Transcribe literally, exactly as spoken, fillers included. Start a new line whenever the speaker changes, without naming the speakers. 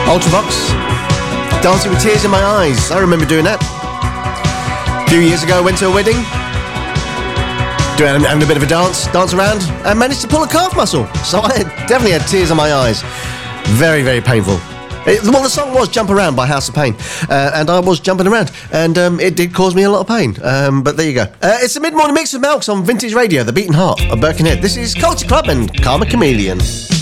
Ultravox, Dancing with Tears in My Eyes. I remember doing that. A few years ago, I went to a wedding, doing having a bit of a dance, dance around, and managed to pull a calf muscle. So I definitely had tears in my eyes. Very, very painful. It, well, the song was Jump Around by House of Pain, uh, and I was jumping around, and um, it did cause me a lot of pain. Um, but there you go. Uh, it's the mid-morning mix with Malks on Vintage Radio, the beating heart of Birkenhead. This is Culture Club and Karma Chameleon.